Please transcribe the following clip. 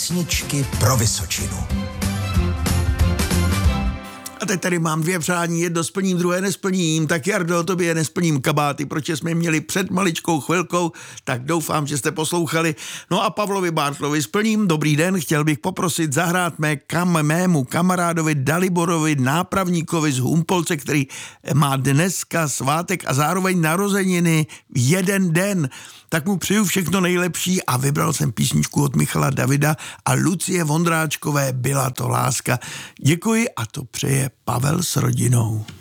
Písničky pro Vysočinu. A teď tady mám dvě přání, jedno splním, druhé nesplním. Tak Jardo, tobě nesplním kabáty, protože jsme měli před maličkou chvilkou, tak doufám, že jste poslouchali. No a Pavlovi Bartlovi splním. Dobrý den, chtěl bych poprosit zahrát mému kamarádovi Daliborovi Nápravníkovi z Humpolce, který má dneska svátek a zároveň narozeniny v jeden den. Tak mu přeju všechno nejlepší a vybral jsem písničku od Michala Davida a Lucie Vondráčkové Byla to láska. Děkuji a to přeje Pavel s rodinou.